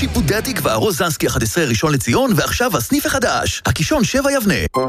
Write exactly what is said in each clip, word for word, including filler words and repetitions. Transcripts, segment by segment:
שיפודי התקווה, רוזנסקי אחת עשרה ראשון לציון, ועכשיו הסניף החדש, הקישון שבע יבנה.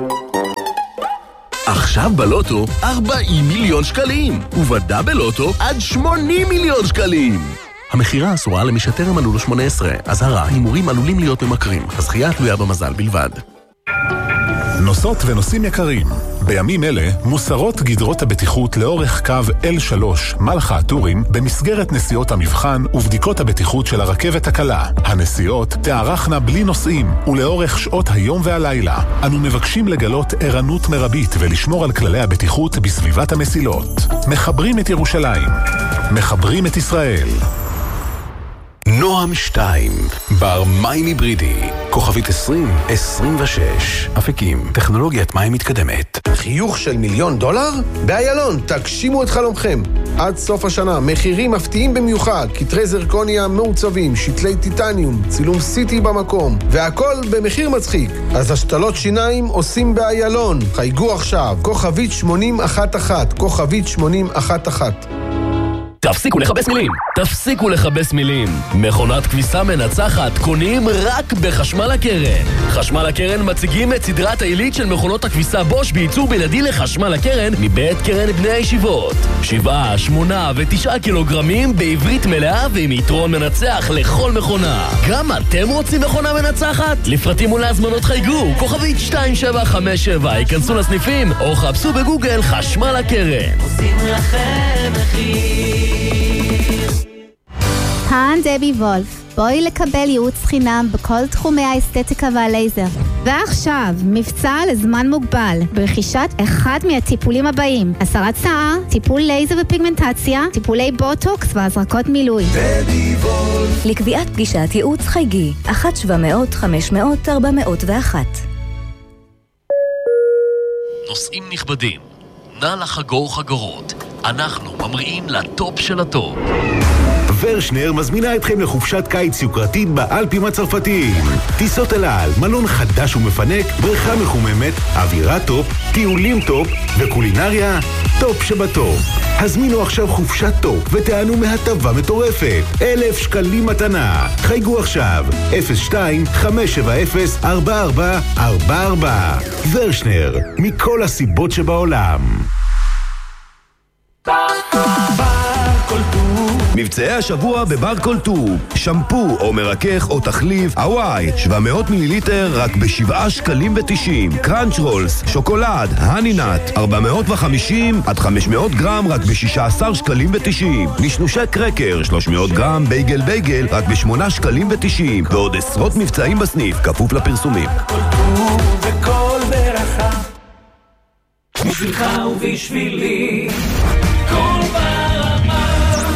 עכשיו בלוטו ארבעים מיליון שקלים, ובדאבל לוטו עד שמונים מיליון שקלים. המחירה אסורה למי שטרם מלאו לו שמונה עשרה. אזהרה, הימורים עלולים להיות ממכרים. הזכייה תלויה במזל בלבד. נוסעות ונוסעים יקרים, בימים אלה מוסרות גדרות הבטיחות לאורך קו אל שלוש מלחה הטורים במסגרת נסיעות המבחן ובדיקות הבטיחות של הרכבת הקלה. הנסיעות תארכנה בלי נוסעים ולאורך שעות היום והלילה. אנו מבקשים לגלות ערנות מרבית ולשמור על כללי הבטיחות בסביבת המסילות. מחברים את ירושלים, מחברים את ישראל. נועם שתיים, בר מים היברידי, כוכבית עשרים עשרים ושש, אפיקים, טכנולוגיית מים מתקדמת. חיוך של מיליון דולר? באיילון, תגשימו את חלומכם. עד סוף השנה, מחירים מפתיעים במיוחד, כתרי זרקוניה מעוצבים, שתלי טיטניום, צילום סיטי במקום, והכל במחיר מצחיק. אז השתלות שיניים עושים באיילון. חייגו עכשיו, כוכבית שמונים אחת אחת, כוכבית שמונים אחת אחת. תפסיקו לחבש מילים, תפסיקו לחבש מילים. מכונת כביסה מנצחת קונים רק בחשמל הקרן. חשמל הקרן מציגים את סדרת העילית של מכונות הכביסה בוש בייצור בלעדי לחשמל הקרן מבית קרן בני הישיבות. שבעה, שמונה ותשעה קילוגרמים בעברית מלאה ועם יתרון מנצח לכל מכונה. גם אתם רוצים מכונה מנצחת? לפרטים ולהזמנות חייגו, כוכבית שתיים שבע חמש שבע, היכנסו לסניפים או חפשו בגוגל חשמל הקרן. עושים לכם מחיר. כאן דבי וולף, בואי לקבל ייעוץ חינם בכל תחומי האסתטיקה והלייזר. ועכשיו, מבצע לזמן מוגבל, ברכישת אחד מהטיפולים הבאים: הסרת שיער, טיפול לייזר ופיגמנטציה, טיפולי בוטוקס והזרקות מילוי. דבי וולף. לקביעת פגישת ייעוץ חייגי, אחת שבע מאות חמש מאות ארבע מאות ואחת. נוסעים נכבדים, נא לחגור חגורות. אנחנו ממריאים לטופ של הטופ. ורשנר מזמינה אתכם לחופשת קיץ יוקרתית באלפים הצרפתיים. טיסות אל על, מלון חדש ומפנק, בריכה מחוממת, אווירה טופ, טיולים טופ וקולינריה טופ שבטופ. הזמינו עכשיו חופשת טופ ותענו מהטבה מטורפת. אלף שקלים מתנה. חייגו עכשיו אפס שתיים חמש שבע אפס ארבע ארבע ארבע ארבע. ורשנר, מכל הסיבות שבעולם. מבצעי השבוע בבר קולטור, שמפו או מרכך או תחליף הוואי, שבע מאות מיליליטר רק ב-שבעה שקלים ותשעים. קראנץ' רולס, שוקולד, הנינת, ארבע מאות וחמישים עד חמש מאות גרם רק ב-שישה עשר שקלים ותשעים. נשנושי קרקר, שלוש מאות גרם, בייגל בייגל רק ב-שמונה שקלים ותשעים. ועוד עשרות מבצעים בסניף, כפוף לפרסומים. קולטור וכל ברכה, בשבילך ובשבילי, כל ברמה.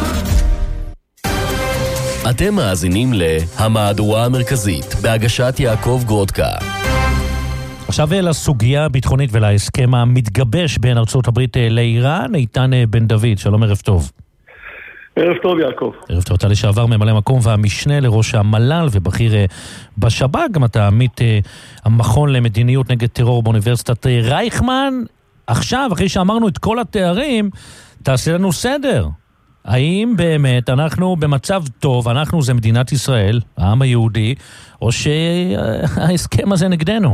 אתם מאזינים להמהדורה המרכזית בהגשת יעקב גרודקה. עכשיו לסוגיה הביטחונית ולהסכם המתגבש בין ארצות הברית לאיראן. איתן בן דוד, שלום, ערב טוב. ערב טוב יעקב. ערב טוב, אתה לשעבר ממלא מקום והמשנה לראש המל"ל ובכיר בשב"כ, גם אתה עמית המכון למדיניות נגד טרור באוניברסיטת רייכמן. עכשיו, אחרי שאמרנו את כל התארים, תעשה לנו סדר. האם באמת אנחנו במצב טוב, אנחנו זה מדינת ישראל, העם היהודי, או שההסכם הזה נגדנו?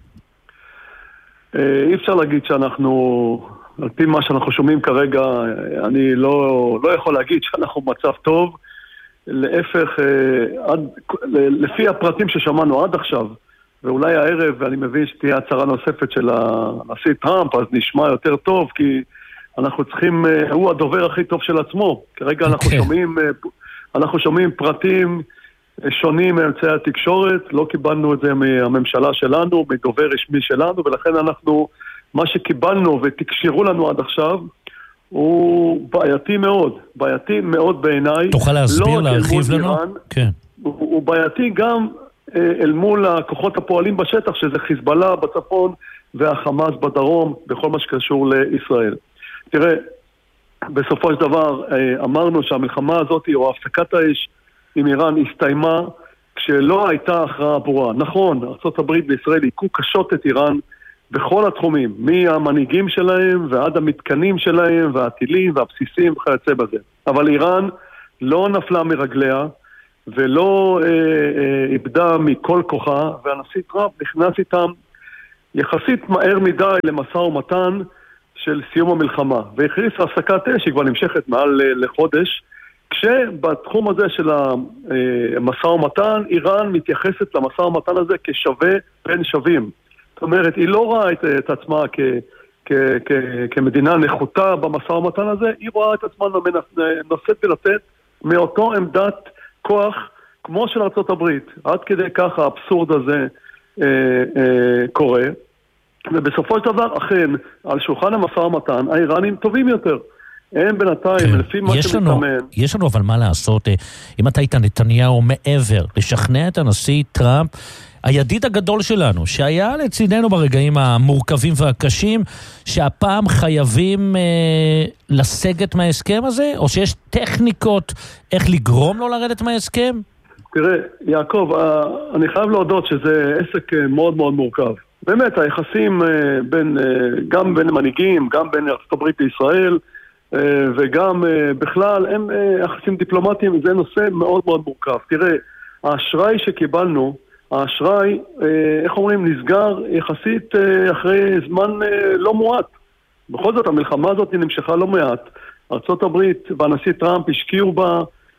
אי אפשר להגיד שאנחנו, על פי מה שאנחנו שומעים כרגע, אני לא, לא יכול להגיד שאנחנו במצב טוב. להפך, עד, לפי הפרטים ששמענו עד עכשיו, ואולי הערב, ואני מבין שתהיה הצהרה נוספת של הנשיא טראמפ, אז נשמע יותר טוב, כי אנחנו צריכים, הוא הדובר הכי טוב של עצמו. כרגע אנחנו okay. שומעים, אנחנו שומעים פרטים שונים מאמצעי התקשורת, לא קיבלנו את זה מהממשלה שלנו, מדובר רשמי שלנו, ולכן אנחנו, מה שקיבלנו ותקשירו לנו עד עכשיו, הוא בעייתי מאוד, בעייתי מאוד בעיניי. תוכל להסביר, לא להרחיב לנו? איראן, כן. הוא, הוא בעייתי גם אל מול הכוחות הפועלים בשטח, שזה חיזבאללה בצפון והחמאס בדרום, בכל מה שקשור לישראל. תראה, בסופו של דבר אמרנו שהמלחמה הזאת או הפסקת האש עם איראן הסתיימה כשלא הייתה הכרעה ברורה. נכון, ארצות הברית וישראל עיקו קשות את איראן בכל התחומים, מהמנהיגים שלהם ועד המתקנים שלהם והטילים והבסיסים וכיוצא בזה. אבל איראן לא נפלה מרגליה, ולא אה, אה, איבדה מכל כוחה, והנשיא טראמפ נכנס איתם יחסית מהר מדי למשא ומתן של סיום המלחמה, והכריס הפסקת אש שכבר נמשכת מעל לחודש, כשבתחום הזה של המשא ומתן, איראן מתייחסת למשא ומתן הזה כשווה בין שווים. זאת אומרת, היא לא רואה את, את עצמה כ, כ, כ, כמדינה נחותה במשא ומתן הזה, היא רואה את עצמה נושאת ולתת מאותו עמדת כוח כמו של ארצות הברית. עד כדי כך האבסורד הזה אה, אה, קורה. ובסופו של דבר, אכן, על שולחן המשא ומתן, האיראנים טובים יותר. הם בינתיים, כן. לפי מה שמתאמן. יש לנו אבל מה לעשות, אם אתה היית נתניהו מעבר, לשכנע את הנשיא טראמפ, הידיד הגדול שלנו, שהיה לצידנו ברגעים המורכבים והקשים, שהפעם חייבים אה, לסגת מההסכם הזה, או שיש טכניקות איך לגרום לו לרדת מההסכם? תראה, יעקב, אני חייב להודות שזה עסק מאוד מאוד מורכב. באמת, היחסים בין, גם בין מנהיגים, גם בין ארצות הברית לישראל, וגם בכלל, הם יחסים דיפלומטיים, זה נושא מאוד מאוד מורכב. תראה, האשראי שקיבלנו, האשראי, איך אומרים, נסגר יחסית אחרי זמן לא מועט. בכל זאת, המלחמה הזאת נמשכה לא מעט. ארצות הברית והנשיא טראמפ השקיעו בה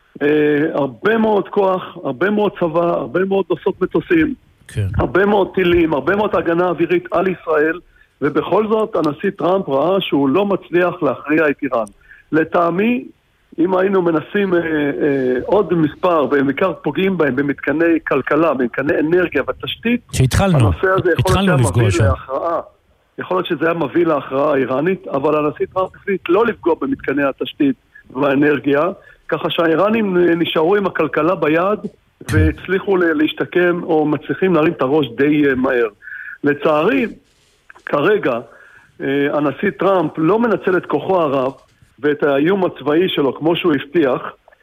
הרבה מאוד כוח, הרבה מאוד צבא, הרבה מאוד נושאות מטוסים. כן. הרבה מאוד טילים, הרבה מאוד הגנה אווירית על ישראל, ובכל זאת הנשיא טראמפ ראה שהוא לא מצליח להכריע את איראן. לטעמי, אם היינו מנסים אה, אה, עוד מספר, ובעיקר פוגעים בהם במתקני כלכלה, במתקני אנרגיה ותשתית, שהתחלנו, הנושא הזה יכול להיות שהיה מביא להכרעה. יכול להיות שזה היה מביא להכרעה האיראנית, אבל הנשיא טראמפ החליט לא לפגוע במתקני התשתית והאנרגיה, ככה שהאיראנים נשארו עם הכלכלה ביד, והצליחו להשתקם או מצליחים להרים את הראש די מהר. לצערי, כרגע הנשיא טראמפ לא מנצל את כוחו הרב ואת האיום הצבאי שלו כמו שהוא הבטיח,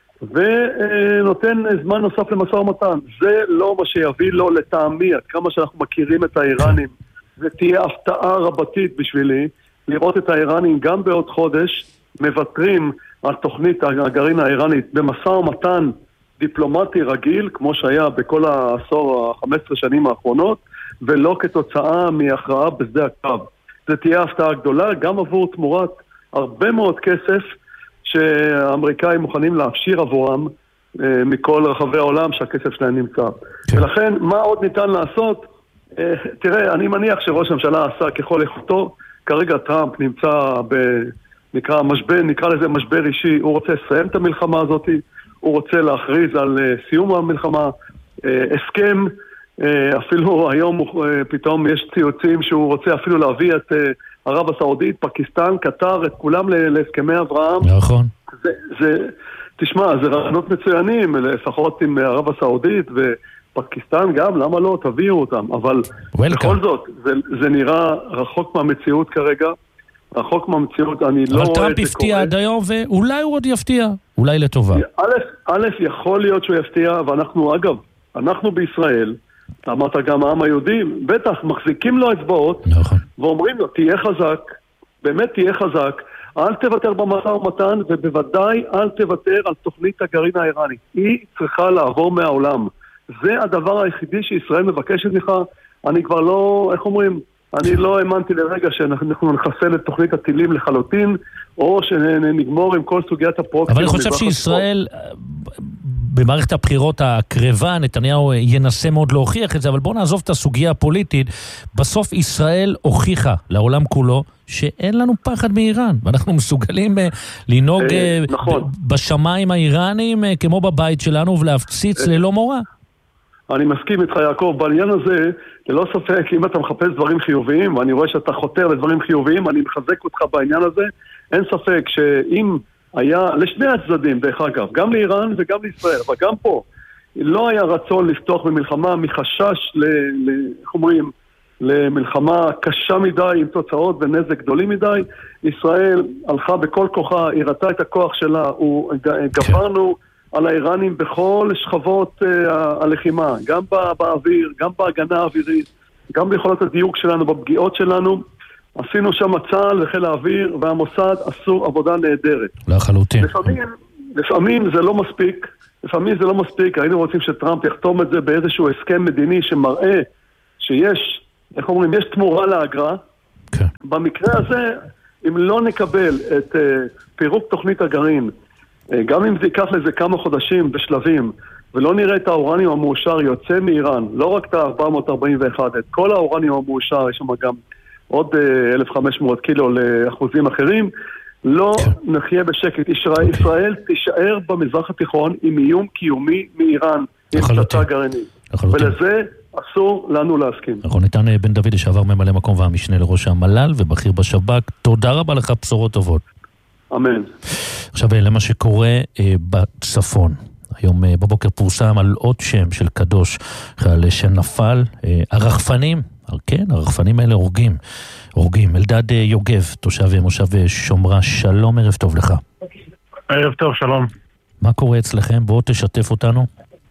ונותן זמן נוסף למשא ומתן. זה לא מה שיביא לו לטעמי, עד כמה שאנחנו מכירים את האיראנים. זה תהיה הפתעה רבתית בשבילי לראות את האיראנים גם בעוד חודש מוותרים על תוכנית הגרעין האיראנית במשא ומתן דיפלומטי רגיל, כמו שהיה בכל העשור ה-חמש עשרה שנים האחרונות, ולא כתוצאה מהכרעה בשדה הקרב. זה תהיה הפתעה גדולה, גם עבור תמורת הרבה מאוד כסף שהאמריקאים מוכנים להפשיר עבורם אה, מכל רחבי העולם שהכסף שלהם נמצא. כן. ולכן, מה עוד ניתן לעשות? אה, תראה, אני מניח שראש הממשלה עשה ככל יכולתו, כרגע טראמפ נמצא בנקרא משבר, נקרא לזה משבר אישי, הוא רוצה לסיים את המלחמה הזאת, הוא רוצה להכריז על uh, סיום המלחמה, uh, הסכם, uh, אפילו היום uh, פתאום יש ציוצים שהוא רוצה אפילו להביא את uh, ערב הסעודית, פקיסטן, קטר, את כולם להסכמי אברהם. נכון. זה, זה, תשמע, זה רעיונות מצוינים, לפחות עם ערב הסעודית ופקיסטן גם, למה לא? תביאו אותם. אבל Welcome. בכל זאת, זה, זה נראה רחוק מהמציאות כרגע. רחוק מהמציאות, אני לא רואה את זה קורה. אבל טראמפ הפתיע עד היום, ואולי הוא עוד יפתיע, אולי לטובה. א', א', יכול להיות שהוא יפתיע, ואנחנו, אגב, אנחנו בישראל, אמרת גם העם היהודי, בטח, מחזיקים לו אצבעות, נכון. ואומרים לו, תהיה חזק, באמת תהיה חזק, אל תוותר במשא ומתן, ובוודאי אל תוותר על תוכנית הגרעין האיראנית. היא צריכה לעבור מהעולם. זה הדבר היחידי שישראל מבקשת לך, אני כבר לא, איך אומרים, אני לא האמנתי לרגע שאנחנו נחסל את תוכנית הטילים לחלוטין, או שנגמור עם כל סוגיית הפרוקסים. אבל אני חושב שישראל, במערכת הבחירות הקרבה, נתניהו ינסה מאוד להוכיח את זה, אבל בואו נעזוב את הסוגיה הפוליטית. בסוף ישראל הוכיחה לעולם כולו שאין לנו פחד מאיראן, ואנחנו מסוגלים לנהוג בשמיים האיראניים כמו בבית שלנו ולהפציץ ללא מורא. אני מסכים איתך יעקב, בעניין הזה, ללא ספק, אם אתה מחפש דברים חיוביים, ואני רואה שאתה חותר לדברים חיוביים, אני מחזק אותך בעניין הזה, אין ספק שאם היה, לשני הצדדים דרך אגב, גם לאיראן וגם לישראל, אבל גם פה, לא היה רצון לפתוח במלחמה מחשש, ל, ל, איך אומרים, למלחמה קשה מדי, עם תוצאות ונזק גדולים מדי, ישראל הלכה בכל כוחה, הראתה את הכוח שלה, גברנו על האיראנים בכל שכבות uh, הלחימה, גם באוויר, גם בהגנה האווירית, גם ביכולות הדיוק שלנו, בפגיעות שלנו. עשינו שם צה"ל וחיל האוויר, והמוסד עשו עבודה נהדרת. לחלוטין. לפעמים, לפעמים זה לא מספיק, לפעמים זה לא מספיק, היינו רוצים שטראמפ יחתום את זה באיזשהו הסכם מדיני שמראה שיש, איך אומרים, יש תמורה לאגרה. כן. במקרה הזה, אם לא נקבל את uh, פירוק תוכנית הגרעין, uh, גם אם זה ייקח לזה כמה חודשים בשלבים, ולא נראה את האורניום המאושר יוצא מאיראן, לא רק את ה-ארבע מאות ארבעים ואחת, את כל האורניום המאושר, יש שם גם עוד uh, אלף וחמש מאות קילו לאחוזים אחרים, לא נחיה בשקט. ישראל, ישראל תישאר במזרח התיכון עם איום קיומי מאיראן, עם פצצה גרעינית. ולזה אסור לנו להסכים. נכון, ניתן בן דוד לשעבר ממלא מקום והמשנה לראש המל"ל ובכיר בשב"כ. תודה רבה לך, בשורות טובות. אמן. עכשיו למה שקורה אה, בצפון. היום אה, בבוקר פורסם על עוד שם של קדוש, חייל שנפל, אה, הרחפנים, כן, הרחפנים האלה הורגים. הורגים. אלדד אה, יוגב, תושב מושב אה, שומרה, שלום, ערב טוב לך. ערב טוב, שלום. מה קורה אצלכם? בואו תשתף אותנו.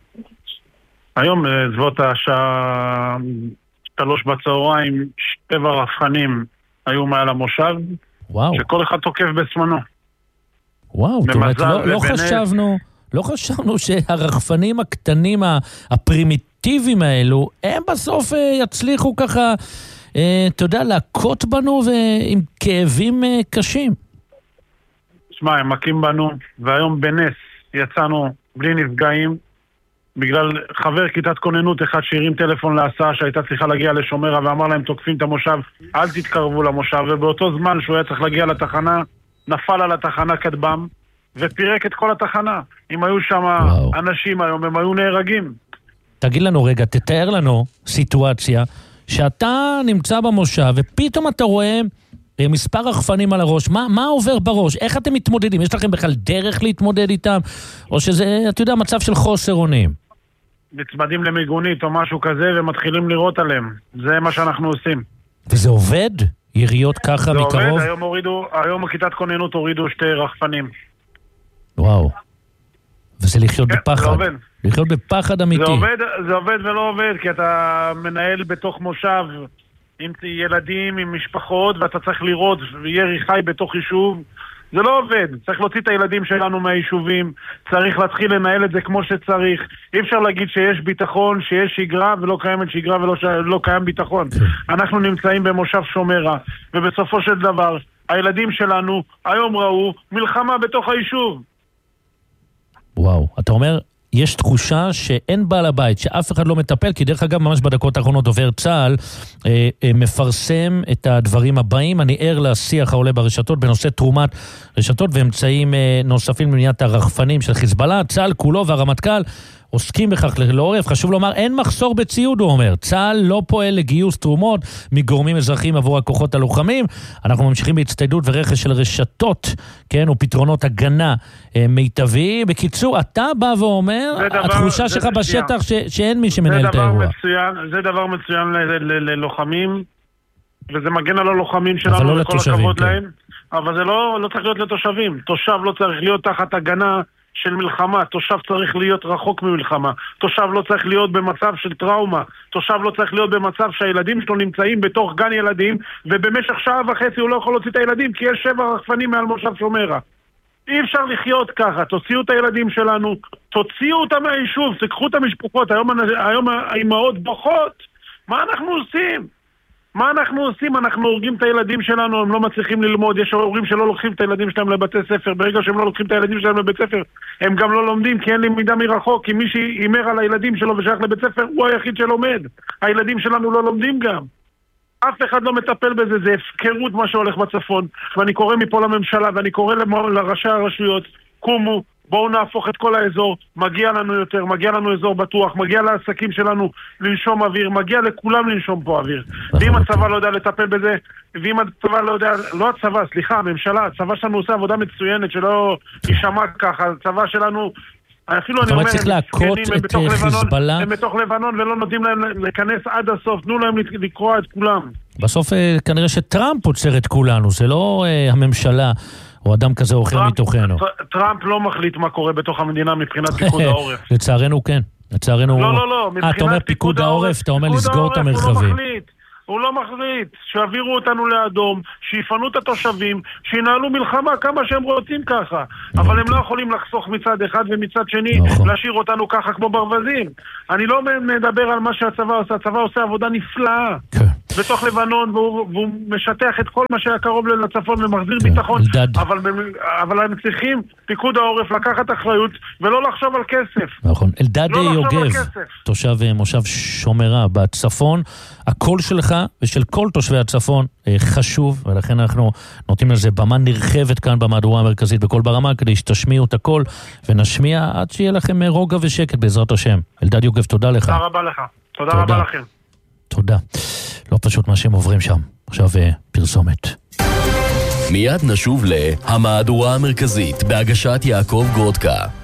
היום זוות השעה שלוש בצהריים, שבע רחפנים היו מעל המושב, וואו. שכל אחד תוקף בזמנו. וואו, זאת אומרת, לא, לא חשבנו, לא חשבנו שהרחפנים הקטנים, הפרימיטיביים האלו, הם בסוף יצליחו ככה, אתה יודע, להכות בנו ועם כאבים קשים. שמע, הם מכים בנו, והיום בנס יצאנו בלי נפגעים, בגלל חבר כיתת כוננות אחד שהרים טלפון להסעה שהייתה צריכה להגיע לשומרה ואמר להם תוקפים את המושב, אל תתקרבו למושב, ובאותו זמן שהוא היה צריך להגיע לתחנה, נפל על התחנה כדבם ופירק את כל התחנה. אם היו שם וואו. אנשים היום, הם היו נהרגים. תגיד לנו רגע, תתאר לנו סיטואציה שאתה נמצא במושב ופתאום אתה רואה מספר רחפנים על הראש, מה, מה עובר בראש? איך אתם מתמודדים? יש לכם בכלל דרך להתמודד איתם? או שזה, אתה יודע, מצב של חוסר אונים? מצמדים למיגונית או משהו כזה ומתחילים לראות עליהם. זה מה שאנחנו עושים. וזה עובד? יריות ככה זה מקרוב? זה עובד, היום הורידו, היום הכיתת כוננות הורידו שתי רחפנים. וואו. וזה לחיות כן, בפחד. זה עובד. לחיות בפחד אמיתי. זה עובד, זה עובד ולא עובד, כי אתה מנהל בתוך מושב עם ילדים, עם משפחות, ואתה צריך לראות ירי חי בתוך יישוב. זה לא עובד. צריך להוציא את הילדים שלנו מהיישובים, צריך להתחיל לנהל את זה כמו שצריך. אי אפשר להגיד שיש ביטחון, שיש שגרה ולא קיימת שגרה ולא ש... לא קיים ביטחון. אנחנו נמצאים במושב שומרה, ובסופו של דבר, הילדים שלנו היום ראו מלחמה בתוך היישוב. וואו, אתה אומר, יש תחושה שאין בעל הבית, שאף אחד לא מטפל, כי דרך אגב ממש בדקות האחרונות דובר צה"ל אה, אה, מפרסם את הדברים הבאים. אני ער לשיח העולה ברשתות בנושא תרומת רשתות ואמצעים אה, נוספים למניעת הרחפנים של חיזבאללה. צה"ל כולו והרמטכ"ל עוסקים בכך לעורף. חשוב לומר, אין מחסור בציוד, הוא אומר. צה"ל לא פועל לגיוס תרומות מגורמים אזרחיים עבור הכוחות הלוחמים. אנחנו ממשיכים בהצטיידות ורכש של רשתות, כן, ופתרונות הגנה אה, מיטבי. בקיצור, אתה בא ואומר, דבר, התחושה שלך בשטח ש, שאין מי שמנהל את האירוע. מצוין, זה דבר מצוין ללוחמים, וזה מגן על הלוחמים שלנו, לא וכל לתושבים, הכבוד כן. להם. אבל זה לא, לא צריך להיות לתושבים. תושב לא צריך להיות תחת הגנה של מלחמה, תושב צריך להיות רחוק ממלחמה, תושב לא צריך להיות במצב של טראומה, תושב לא צריך להיות במצב שהילדים שלו נמצאים בתוך גן ילדים ובמשך שעה וחצי הוא לא יכול להוציא את הילדים כי יש שבע רחפנים מעל מושב שומרה. אי אפשר לחיות ככה, תוציאו את הילדים שלנו, תוציאו אותם מהיישוב, תקחו את המשפחות, היום, היום האימהות בוכות, מה אנחנו עושים? מה אנחנו עושים? אנחנו הורגים את הילדים שלנו, הם לא מצליחים ללמוד, יש הורים שלא לוקחים את הילדים שלהם לבתי ספר, ברגע שהם לא לוקחים את הילדים שלהם לבית ספר, הם גם לא לומדים, כי אין למידה מרחוק, כי מי שאימר על הילדים שלו ושייך לבית ספר, הוא היחיד שלומד. הילדים שלנו לא לומדים גם. אף אחד לא מטפל בזה, זה הפקרות מה שהולך בצפון, ואני קורא מפה לממשלה, ואני קורא לראשי הרשויות, קומו, בואו נהפוך את כל האזור, מגיע לנו יותר, מגיע לנו אזור בטוח, מגיע לעסקים שלנו לנשום אוויר, מגיע לכולם לנשום פה אוויר. ואם הצבא לא יודע לטפל בזה, ואם הצבא לא יודע, לא הצבא, סליחה, הממשלה, הצבא שלנו עושה עבודה מצוינת שלא יישמע ככה, הצבא שלנו, אפילו אני אומר, צריך להכות את חיזבאללה. הם בתוך לבנון ולא נותנים להם להיכנס עד הסוף, תנו להם לקרוא את כולם. בסוף כנראה שטראמפ עוצר את כולנו, זה לא הממשלה. או אדם כזה או אחר מתוכנו. טראמפ לא מחליט מה קורה בתוך המדינה מבחינת פיקוד העורף. לצערנו כן. לצערנו... לא, לא, לא. אה, אתה אומר פיקוד העורף, אתה אומר לסגור את המרחבים. הוא לא מחליט. שיעבירו אותנו לאדום, שיפנו את התושבים, שינהלו מלחמה כמה שהם רוצים ככה. אבל הם לא יכולים לחסוך מצד אחד ומצד שני להשאיר אותנו ככה כמו ברווזים. אני לא מדבר על מה שהצבא עושה. הצבא עושה עבודה נפלאה בתוך לבנון, והוא, והוא משטח את כל מה שהיה קרוב לצפון ומחזיר ביטחון. אבל, אבל הם צריכים פיקוד העורף לקחת אחריות ולא לחשוב על כסף. נכון. אלדד יוגב, תושב מושב שומרה בצפון, הקול שלך ושל כל תושבי הצפון חשוב, ולכן אנחנו נותנים לזה במה נרחבת כאן במהדורה המרכזית בכל ברמה, כדי שתשמיעו את הקול ונשמיע עד שיהיה לכם רוגע ושקט בעזרת השם. אלדד יוגב, תודה לך. תודה רבה לך. תודה, תודה. רבה לכם. תודה. לא פשוט מה שהם עוברים שם. עכשיו פרסומת. מיד נשוב להמהדורה המרכזית בהגשת יעקב גודקה.